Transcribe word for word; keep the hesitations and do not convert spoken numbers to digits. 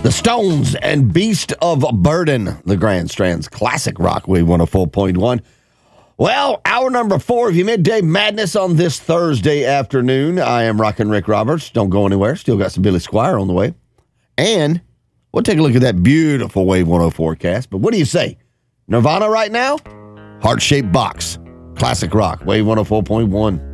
The Stones and Beast of Burden, the Grand Strands Classic Rock Wave one oh four point one. Well, hour number four of your Midday Madness on this Thursday afternoon. I am Rockin' Rick Roberts. Don't go anywhere. Still got some Billy Squire on the way. And we'll take a look at that beautiful Wave one oh four cast. But what do you say? Nirvana right now? Heart-shaped box. Classic rock. Wave one oh four point one.